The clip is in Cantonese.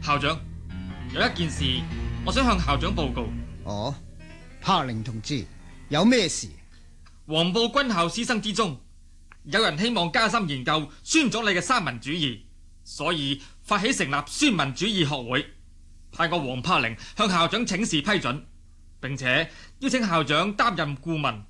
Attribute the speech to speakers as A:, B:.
A: 校長，有一件事我想向校長報告。
B: 哦，柏寧同志，有咩事？
A: 黃埔軍校師生之中，有人希望加深研究孫總理嘅三民主義，所以發起成立孫民主義學會，派我黃柏寧向校長請示批准，並且邀請校長擔任顧問。